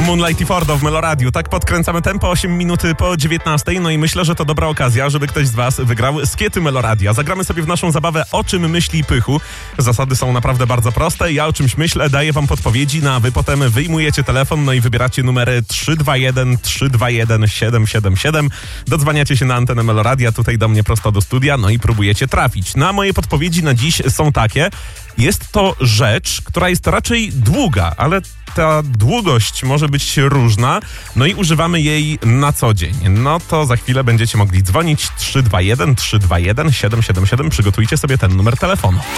Moonlight i Fordo w Meloradiu. Tak podkręcamy tempo 8 minuty po 19. No i myślę, że to dobra okazja, żeby ktoś z was wygrał skiety Meloradia. Zagramy sobie w naszą zabawę O czym myśli Pychu. Zasady są naprawdę bardzo proste. Ja o czymś myślę, daję wam podpowiedzi, no a wy potem wyjmujecie telefon, no i wybieracie numery 321 321 777. Dodzwaniacie się na antenę Meloradia, tutaj do mnie prosto do studia, no i próbujecie trafić. No a moje podpowiedzi na dziś są takie. Jest to rzecz, która jest raczej długa, ale ta długość może być różna, no i używamy jej na co dzień. No to za chwilę będziecie mogli dzwonić 321 321 777. Przygotujcie sobie ten numer telefonu.